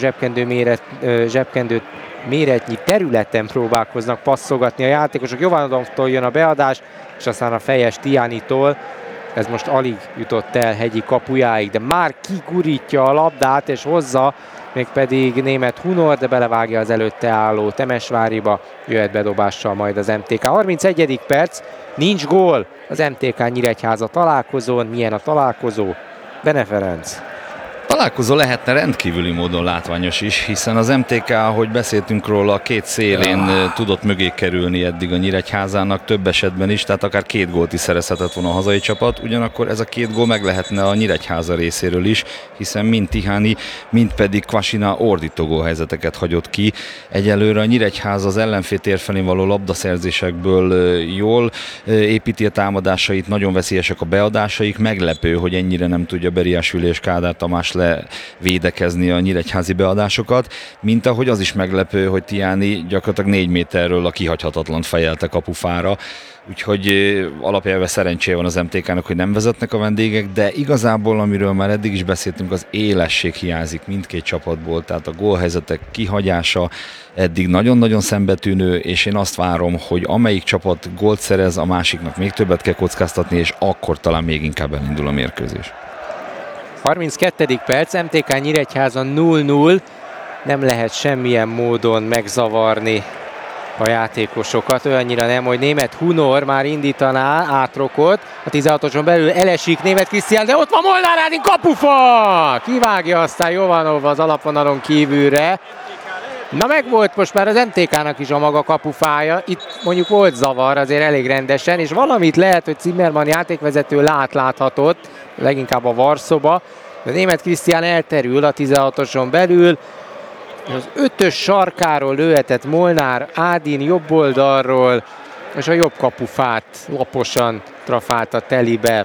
S3: zsebkendő méretnyi területen próbálkoznak passzogatni a játékosok. Jovanovtól jön a beadás, és aztán a fejes Tianitól. Ez most alig jutott el Hegyi kapujáig, de már kigurítja a labdát, és hozza, mégpedig Németh Hunor, de belevágja az előtte álló Temesváriba, jöhet bedobással majd az MTK. 31. perc, nincs gól az MTK Nyíregyháza találkozón. Milyen a találkozó? Bene Ferenc.
S1: Találkozó lehetne rendkívüli módon látványos is, hiszen az MTK, ahogy beszéltünk róla, két szélén tudott mögé kerülni eddig a Nyíregyházának, több esetben is, tehát akár 2 gólt is szerezhetett volna a hazai csapat, ugyanakkor ez a 2 gól meg lehetne a Nyíregyháza részéről is, hiszen mind Tihany, mind pedig Kvasina ordító gólhelyzeteket hagyott ki. Egyelőre a Nyíregyháza az ellenfél tér felén való labdaszerzésekből jól építi a támadásait, nagyon veszélyesek a beadásaik, meglepő, hogy ennyire nem tudja Beriásvili és Kádár Tamás levédekezni a nyíregyházi beadásokat, mint ahogy az is meglepő, hogy Tiani gyakorlatilag 4 méterről a kihagyhatatlant fejelte kapufára, úgyhogy alapjában szerencséje van az MTK-nak, hogy nem vezetnek a vendégek, de igazából, amiről már eddig is beszéltünk, az élesség hiányzik mindkét csapatból, tehát a gólhelyzetek kihagyása eddig nagyon-nagyon szembetűnő, és én azt várom, hogy amelyik csapat gólt szerez, a másiknak még többet kell kockáztatni, és akkor talán még inkább elindul a mérkőzés.
S3: 32. perc, MTK Nyíregyháza 0-0, nem lehet semmilyen módon megzavarni a játékosokat, olyannyira nem, hogy Németh Hunor már indítaná átrokot, a 16-oson belül elesik Németh Krisztián, de ott van Molnár Ádin, kapufa! Kivágja aztán Jovanov az alapvonalon kívülre. Na megvolt most már az MTK-nak is a maga kapufája, itt mondjuk volt zavar azért elég rendesen, és valamit lehet, hogy Zimmermann játékvezető láthatott, leginkább a Varsóba, de Németh Krisztián elterül a 16-oson belül, és az 5-ös sarkáról lőhetett Molnár Ádin jobb oldalról, és a jobb kapufát laposan trafálta telibe.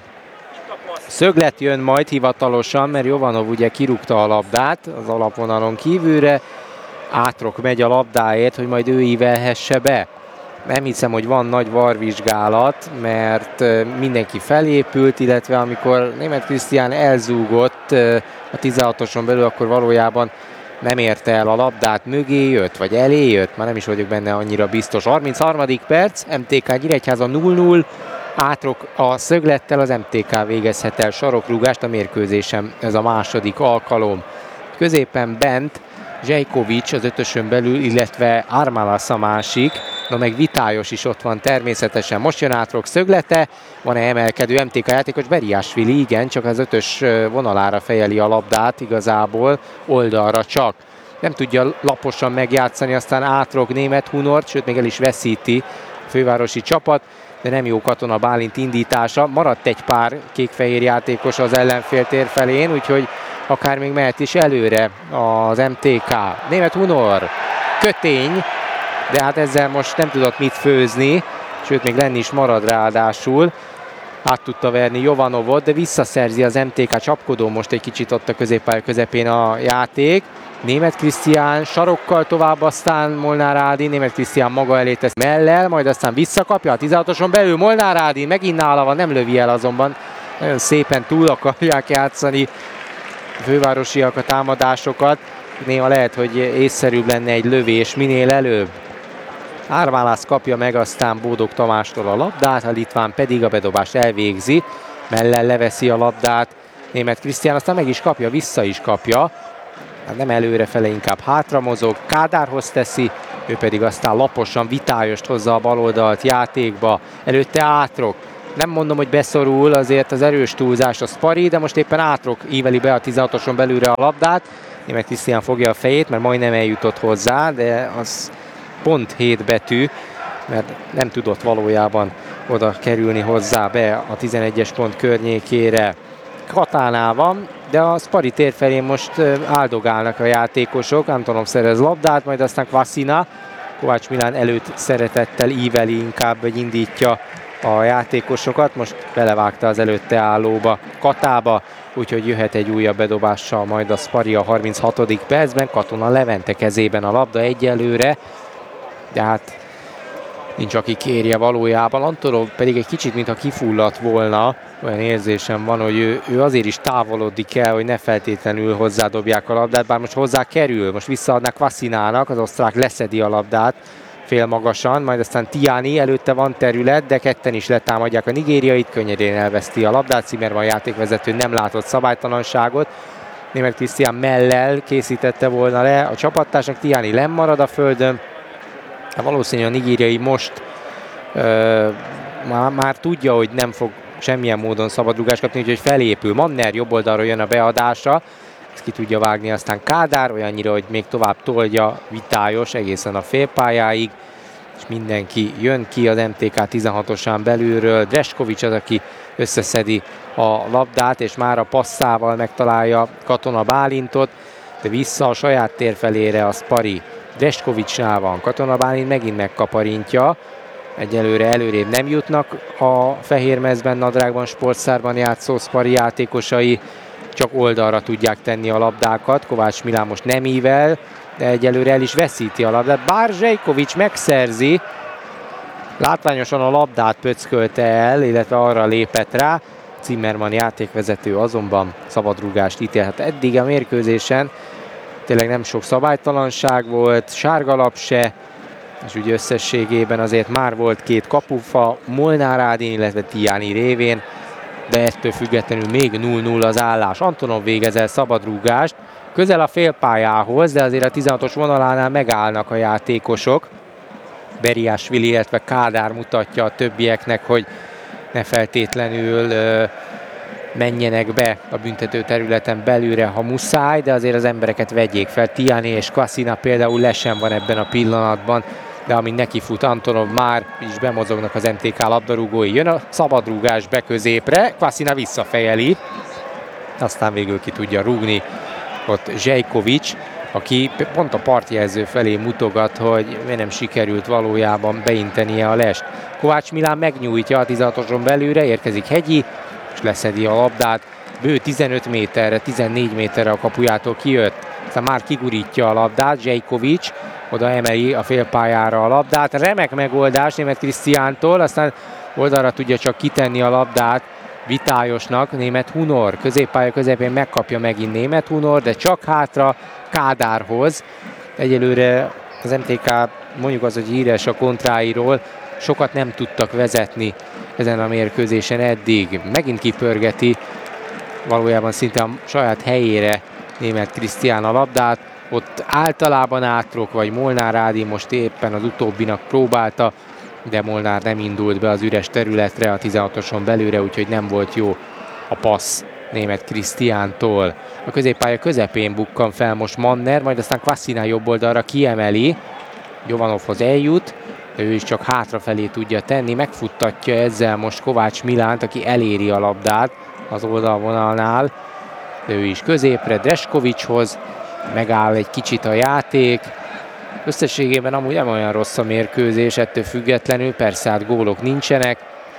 S3: Szöglet jön majd hivatalosan, mert Jovanov ugye kirúgta a labdát az alapvonalon kívülre, Átrok megy a labdáért, hogy majd ő ívelhesse be. Nem hiszem, hogy van nagy VAR-vizsgálat, mert mindenki felépült, illetve amikor Németh Krisztián elzúgott a 16-oson belül, akkor valójában nem érte el a labdát, mögé jött, vagy elé jött, már nem is vagyok benne annyira biztos. 33. perc, MTK Nyíregyháza 0-0, Átrok a szöglettel, az MTK végezhet el sarokrúgást, a mérkőzésem ez a második alkalom. Középen bent Zsejkovics az 5-ösön belül, illetve Armalas a másik, na meg Vitályos is ott van természetesen. Most jön Átrok szöglete, van-e emelkedő MTK játékos? Beriásvili, igen, csak az 5-ös vonalára fejeli a labdát igazából, oldalra csak. Nem tudja laposan megjátszani, aztán Átrok Németh Hunort, sőt még el is veszíti a fővárosi csapat, de nem jó Katona Bálint indítása. Maradt egy pár kék-fehér játékos az ellenfél tér felén, úgyhogy akár még mehet is előre az MTK. Németh Hunor, kötény, de hát ezzel most nem tudott mit főzni, sőt még lenni is marad ráadásul. Át tudta verni Jovanovot, de visszaszerzi az MTK, csapkodó most egy kicsit ott a középpálya közepén a játék. Németh Krisztián sarokkal tovább, aztán Molnár Ádin, Németh Krisztián maga elé tesz mellel, majd aztán visszakapja a 16-oson belül Molnár Ádin, megint nála van, nem lövi el azonban. Nagyon szépen túl akarják játszani a fővárosiak a támadásokat. Néha lehet, hogy észszerűbb lenne egy lövés minél előbb. Armalas kapja meg aztán Bódog Tamástól a labdát, a litván pedig a bedobást elvégzi. Mellel leveszi a labdát Németh Krisztián, aztán meg is kapja, vissza is kapja. Hát nem előrefele, inkább hátra mozog, Kádárhoz teszi, ő pedig aztán laposan Vitályost hozza a baloldalt játékba, előtte Átrok. Nem mondom, hogy beszorul, azért az erős túlzás a Spari, de most éppen Átrok íveli be a 16-oson belülre a labdát. Németh Krisztián fogja a fejét, mert majdnem eljutott hozzá, de az pont 7 betű, mert nem tudott valójában oda kerülni hozzá be a 11-es pont környékére. Katánál van, de a Spari tér felé most áldogálnak a játékosok. Antonov szerez labdát, majd aztán Kvasina. Kovács Milán előtt szeretettel íveli inkább, vagy indítja a játékosokat. Most belevágta az előtte állóba, Katába, úgyhogy jöhet egy újabb bedobással majd a Spari a 36. percben. Katona Levente kezében a labda egyelőre, de hát nincs, aki kérje valójában. Antonov pedig egy kicsit, mintha kifulladt volna. Olyan érzésem van, hogy ő azért is távolodik el, hogy ne feltétlenül hozzádobják a labdát, bár most hozzá kerül. Most visszaadnak Kvasinának, az osztrák leszedi a labdát fél magasan, majd aztán Tiani, előtte van terület, de ketten is letámadják a nigériait, könnyedén elveszti a labdát. Zimmermann játékvezető nem látott szabálytalanságot. Németh Krisztián mellel készítette volna le a csapattársnak, Tiani lemmarad a földön. Valószínűleg a nigériai most már tudja, hogy nem fog semmilyen módon szabadrugást kapni, úgyhogy felépül. Manner jobb oldalról jön a beadásra, ezt ki tudja vágni aztán Kádár, olyannyira, hogy még tovább tolja Vitályos egészen a félpályáig, és mindenki jön ki az MTK 16-osán belülről. Dreskovics az, aki összeszedi a labdát, és már a passzával megtalálja Katona Bálintot, de vissza a saját tér felére a Spari. Dreskovicsnál van, Katona Bálint megint megkaparintja, egyelőre előrébb nem jutnak a fehérmezben, nadrágban, sportszárban játszó Spari játékosai, csak oldalra tudják tenni a labdákat. Kovács Milán most nem ível, de egyelőre el is veszíti a labdát. Bár Zsejkovics megszerzi, látványosan a labdát pöckölte el, illetve arra lépett rá. Zimmermann játékvezető azonban szabadrúgást ítélhet. Eddig a mérkőzésen tényleg nem sok szabálytalanság volt, sárgalap se, és ugye összességében azért már volt 2 kapufa Molnár Ádin, illetve Tiani révén, de ettől függetlenül még 0-0 az állás. Antonov végez el szabadrúgást, közel a félpályához, de azért a 16-os vonalánál megállnak a játékosok. Beriásvili, illetve Kádár mutatja a többieknek, hogy ne feltétlenül menjenek be a büntető területen belülre, ha muszáj, de azért az embereket vegyék fel. Tiani és Kvasina például lesen van ebben a pillanatban, de amint neki fut Antonov, már is bemozognak az MTK labdarúgói. Jön a szabadrúgás be középre, Kvasina visszafejeli, aztán végül ki tudja rúgni ott Zsejkovics, aki pont a partjelző felé mutogat, hogy nem sikerült valójában beintenie a lest. Kovács Milán megnyújtja a 16-oson belülre, érkezik Hegyi, és leszedi a labdát. Bő 15 méterre, 14 méterre a kapujától kijött. Aztán már kigurítja a labdát, Zsejkovics oda emeli a félpályára a labdát. Remek megoldás Németh Krisztiántól, aztán oldalra tudja csak kitenni a labdát Vitályosnak. Németh Hunor középpálya közepén megkapja megint Németh Hunor, de csak hátra Kádárhoz. Egyelőre az MTK, mondjuk az, hogy híres a kontráiról, sokat nem tudtak vezetni ezen a mérkőzésen eddig. Megint kipörgeti valójában szinte a saját helyére Németh Krisztián a labdát. Ott általában Átrok vagy Molnár Ádi, most éppen az utóbbinak próbálta, de Molnár nem indult be az üres területre a 16-oson belülre, úgyhogy nem volt jó a passz Németh Krisztiántól. A középpálya közepén bukkan fel most Manner, majd aztán Kvasina jobb oldalra kiemeli, Jovanovhoz eljut, de ő is csak hátrafelé tudja tenni, megfuttatja ezzel most Kovács Milánt, aki eléri a labdát az oldalvonalnál, de ő is középre Dreskovicshoz, megáll egy kicsit a játék. Összességében amúgy nem olyan rossz a mérkőzés, ettől függetlenül, persze hát gólok nincsenek,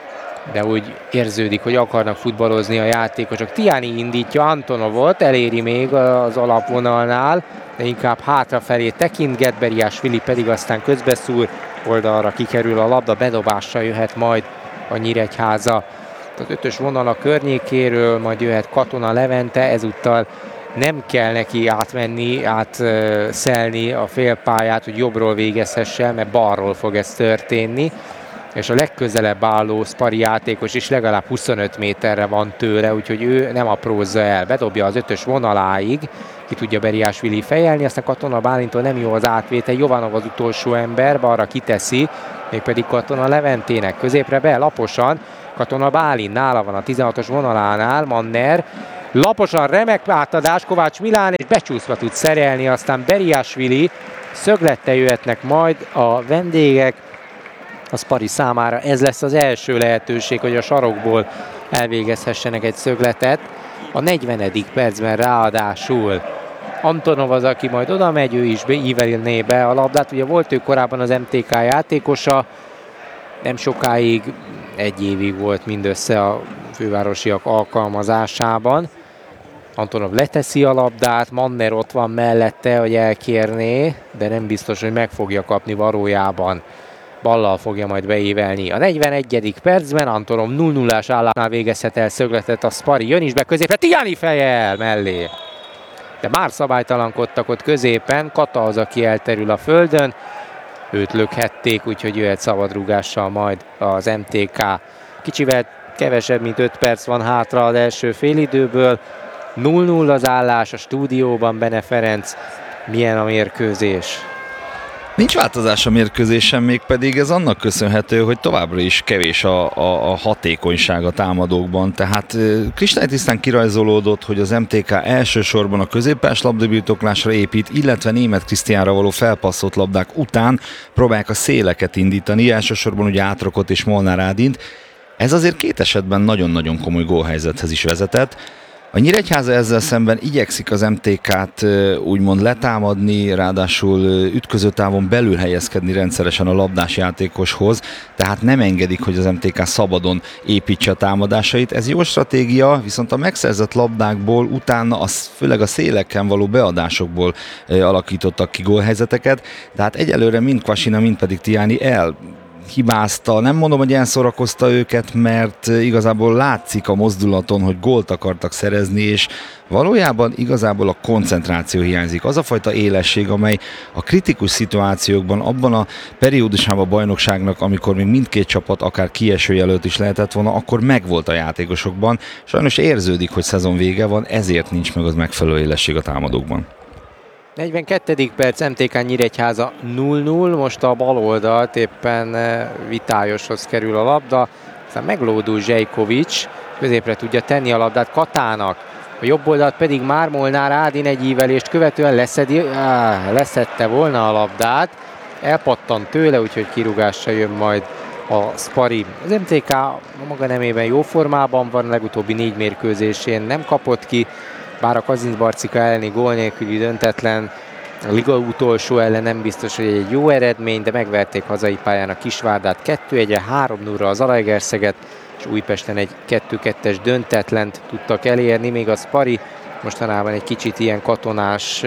S3: de úgy érződik, hogy akarnak futballozni a játékosok. Tiani indítja Antonovot, eléri még az alapvonalnál, de inkább hátrafelé tekintget, Beriásvili pedig aztán közbeszúr, oldalra kikerül a labda, bedobással jöhet majd a Nyíregyháza az 5-ös vonal a környékéről, majd jöhet Katona Levente, ezúttal nem kell neki átmenni, átszelni a félpályát, hogy jobbról végezhesse, mert balról fog ez történni. és a legközelebb álló Spari játékos is legalább 25 méterre van tőle, úgyhogy ő nem aprózza el. Bedobja az 5-ös vonaláig, ki tudja Beriásvili fejelni, aztán Katona Bálintól nem jó az átvétel, Jovanov az utolsó ember, balra kiteszi, mégpedig Katona Leventének, középre be, laposan, Katona Bálint nála van a 16-os vonalánál, Manner, laposan remek átadás, Kovács Milán, és becsúszva tud szerelni, aztán Beriásvili, szöglettel jöhetnek majd a vendégek, a Spari számára ez lesz az első lehetőség, hogy a sarokból elvégezhessenek egy szögletet. A 40. percben ráadásul Antonov az, aki majd oda megy, ő is ívelné be a labdát. Ugye volt ő korábban az MTK játékosa, nem sokáig, egy évig volt mindössze a fővárosiak alkalmazásában. Antonov leteszi a labdát, Manner ott van mellette, hogy elkérné, de nem biztos, hogy meg fogja kapni valójában. Ballal fogja majd beívelni. A 41. percben Antonov 0-0-ás állásnál végezhet el szögletet, a Spari jön is be középre, Tiani fejel mellé. De már szabálytalankodtak ott középen, Kata az, aki elterül a földön. Őt lökhették, úgyhogy jöhet szabadrúgással majd az MTK. Kicsivel kevesebb, mint 5 perc van hátra az első félidőből. 0-0 az állás a stúdióban, Bene Ferenc. Milyen a mérkőzés?
S1: Nincs változás a mérkőzésen, mégpedig ez annak köszönhető, hogy továbbra is kevés a hatékonyság a támadókban. Tehát kristálytisztán kirajzolódott, hogy az MTK elsősorban a középpályás labdabirtoklásra épít, illetve Németh Krisztiánra való felpasszolt labdák után próbálják a széleket indítani, elsősorban ugye Átrokot és Molnár Ádint. Ez azért két esetben nagyon-nagyon komoly gólhelyzethez is vezetett. A Nyíregyháza ezzel szemben igyekszik az MTK-t úgymond letámadni, ráadásul ütközőtávon belül helyezkedni rendszeresen a labdás játékoshoz, tehát nem engedik, hogy az MTK szabadon építse a támadásait. Ez jó stratégia, viszont a megszerzett labdákból utána, főleg a széleken való beadásokból alakítottak ki gólhelyzeteket, tehát egyelőre mind Kvasina, mind pedig Tiani hibázta. Nem mondom, hogy elszorakozta őket, mert igazából látszik a mozdulaton, hogy gólt akartak szerezni, és valójában igazából a koncentráció hiányzik. Az a fajta élesség, amely a kritikus szituációkban, abban a periódusában a bajnokságnak, amikor még mindkét csapat akár kieső jelölt is lehetett volna, akkor megvolt a játékosokban. Sajnos érződik, hogy szezon vége van, ezért nincs meg az megfelelő élesség a támadókban.
S3: 42. perc, MTK Nyíregyháza 0-0, most a bal oldalt éppen Vitályoshoz kerül a labda, aztán meglódul Zsejkovics, középre tudja tenni a labdát Katának, a jobb oldalt pedig már Molnár Ádin egy ívelést követően leszedte volna a labdát, elpattant tőle, úgyhogy kirúgásra jön majd a Spari. Az MTK a maga nemében jó formában van, legutóbbi 4 mérkőzésén nem kapott ki, bár a Kazincbarcika elleni gól nélküli döntetlen, a liga utolsó ellen nem biztos, hogy egy jó eredmény, de megverték hazai pályán a Kisvárdát 2-1-re, 3-0-ra az Zalaegerszeget, és Újpesten egy 2-2-es döntetlent tudtak elérni, még a Spari mostanában egy kicsit ilyen katonás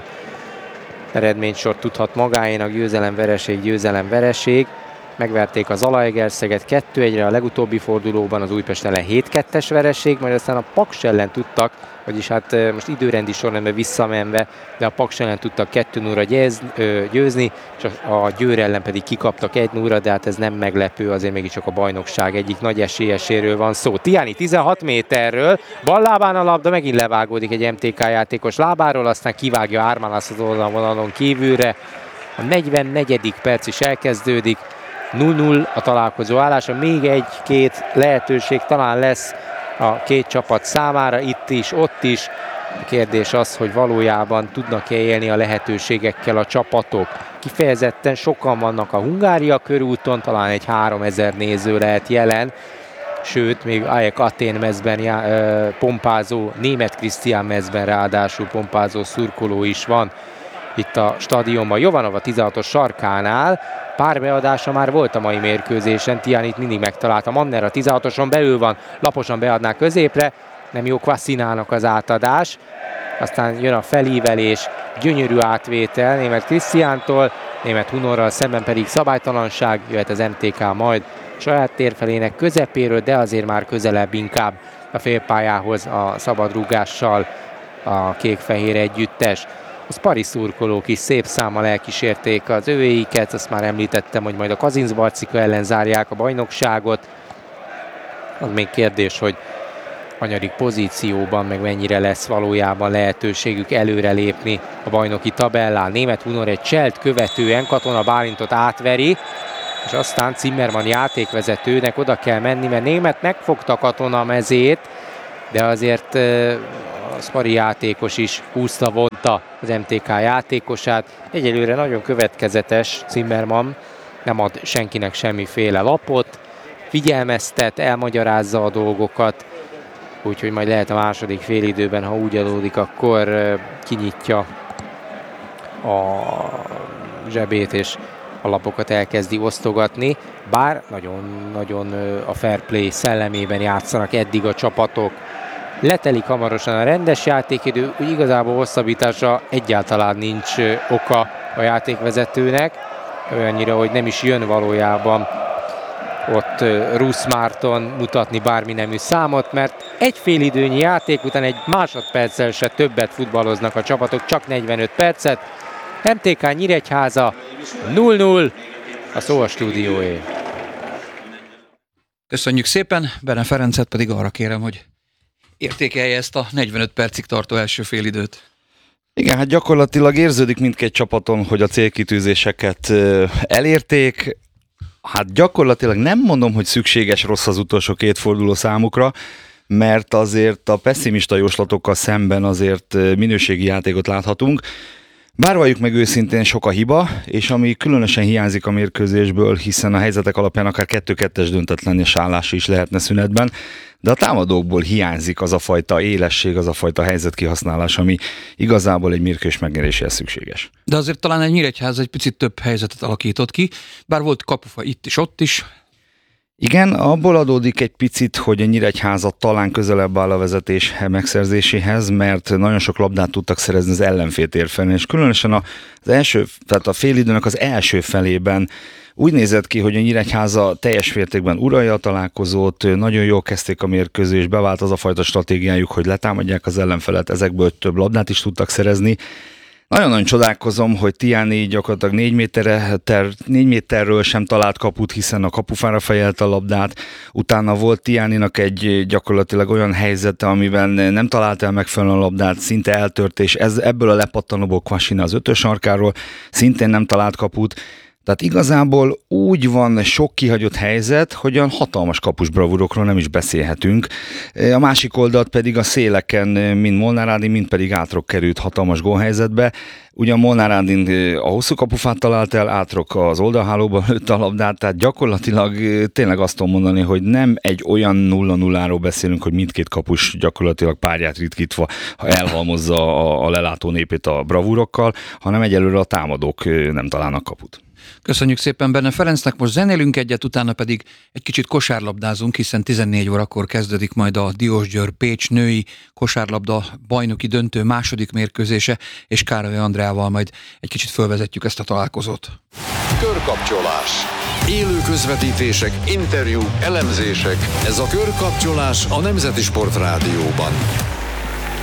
S3: eredménysort tudhat magáénak, győzelem-vereség. Megverték a Zalaegerszeget 2-1-re, a legutóbbi fordulóban az Újpest ellen 7-2-es vereség, majd aztán a Paks ellen tudtak, vagyis hát most időrendi sorrendben visszamenve, de a Paks ellen tudtak 2-0-ra győzni, és a Győr ellen pedig kikaptak 1-0-ra, de hát ez nem meglepő, azért mégiscsak a bajnokság egyik nagy esélyeséről van szó. Tiani 16 méterről, bal lábán a labda, megint levágódik egy MTK játékos lábáról, aztán kivágja Ármálász az oldalvonalon kívülre. A 44. perc is elkezdődik, 0-0 a találkozó állása, még egy-két lehetőség talán lesz a két csapat számára, itt is, ott is. A kérdés az, hogy valójában tudnak-e élni a lehetőségekkel a csapatok. Kifejezetten sokan vannak a Hungária körúton, talán egy 3000 néző lehet jelen, sőt, még AEK Atén mezben pompázó, Németh Krisztián mezben ráadásul pompázó szurkoló is van itt a stadionban. Jovanov a 16-os sarkánál, pár beadása már volt a mai mérkőzésen, Tianit mindig megtalálta, Manner a 16-oson belül van, laposan beadná középre, nem jó Kvasinának az átadás, aztán jön a felívelés, gyönyörű átvétel Németh Krisztiántól, Németh Hunorral szemben pedig szabálytalanság, jöhet az MTK majd saját térfelének közepéről, de azért már közelebb inkább a félpályához a szabadrúgással a kék-fehér együttes. A Spari szurkolók is szép számmal elkísérték az övéiket, azt már említettem, hogy majd a Kazincbarcika ellen zárják a bajnokságot. Az még kérdés, hogy hanyadik pozícióban, meg mennyire lesz valójában lehetőségük előrelépni a bajnoki tabellán. Németh Hunor egy cselt követően Katona Bálintot átveri, és aztán Zimmermann játékvezetőnek oda kell menni, mert Németh megfogta Katona mezét, de azért a Spari játékos is húzta, vonta az MTK játékosát. Egyelőre nagyon következetes Zimmermann, nem ad senkinek semmiféle lapot, figyelmeztet, elmagyarázza a dolgokat, úgyhogy majd lehet a második félidőben, ha úgy adódik, akkor kinyitja a zsebét és a lapokat elkezdi osztogatni, bár nagyon-nagyon a fair play szellemében játszanak eddig a csapatok. Letelik hamarosan a rendes játékidő, úgy igazából hosszabbításra egyáltalán nincs oka a játékvezetőnek, olyannyira, hogy nem is jön valójában ott Russ Márton mutatni bármi nemű számot, mert egy félidőnyi játék után egy másodperccel se többet futballoznak a csapatok, csak 45 percet. MTK Nyíregyháza 0-0, a szó a stúdióé.
S2: Köszönjük szépen, Bene Ferencet pedig arra kérem, hogy értékelje ezt a 45 percig tartó első félidőt.
S1: Igen, hát gyakorlatilag érződik mindkét csapaton, hogy a célkitűzéseket elérték. Hát gyakorlatilag nem mondom, hogy szükséges rossz az utolsó két forduló számukra, mert azért a pesszimista jóslatokkal szemben azért minőségi játékot láthatunk. Bár valljuk meg őszintén, sok a hiba, és ami különösen hiányzik a mérkőzésből, hiszen a helyzetek alapján akár 2-2-es döntetlenes állás is lehetne szünetben, de a támadókból hiányzik az a fajta élesség, az a fajta helyzetkihasználás, ami igazából egy mérkőzés megnyeréséhez szükséges.
S2: De azért talán egy Nyíregyháza egy picit több helyzetet alakított ki, bár volt kapufa itt is, ott is.
S1: Igen, abból adódik egy picit, hogy a Nyíregyháza talán közelebb áll a vezetés megszerzéséhez, mert nagyon sok labdát tudtak szerezni az ellenfél térfelén, és különösen az első, tehát a félidőnek az első felében úgy nézett ki, hogy a Nyíregyháza teljes mértékben uralja a találkozót, nagyon jól kezdték a mérkőzést, bevált az a fajta stratégiájuk, hogy letámadják az ellenfelet, ezekből több labdát is tudtak szerezni. Nagyon-nagyon csodálkozom, hogy Tiani gyakorlatilag 4 méterről sem talált kaput, hiszen a kapufára fejelte a labdát. Utána volt Tianinak egy gyakorlatilag olyan helyzete, amiben nem talált el megfelelően a labdát, szinte eltört, és ebből a lepattanóból Kvasina az 5-ös sarkáról szintén nem talált kaput. Tehát igazából úgy van sok kihagyott helyzet, hogy olyan hatalmas kapus bravúrokról nem is beszélhetünk. A másik oldalt pedig a széleken mind Molnár Ádin, mind pedig Átrok került hatalmas gólhelyzetbe. Ugyan Molnár Ádin a hosszú kapufát talált el, Átrok az oldalhálóban lőtte a labdát, tehát gyakorlatilag tényleg azt tudom mondani, hogy nem egy olyan 0-0-ról beszélünk, hogy mindkét kapus gyakorlatilag párját ritkítva elhalmozza a lelátó népét a bravúrokkal, hanem egyelőre a támadók nem találnak kaput.
S2: Köszönjük szépen Bene Ferencnek, most zenélünk egyet, utána pedig egy kicsit kosárlabdázunk, hiszen 14 órakor kezdődik majd a Diósgyőr Pécs női kosárlabda bajnoki döntő második mérkőzése, és Károly Andreával majd egy kicsit fölvezetjük ezt a találkozót.
S4: Körkapcsolás. Élő közvetítések, interjúk, elemzések. Ez a Körkapcsolás a Nemzeti Sport Rádióban.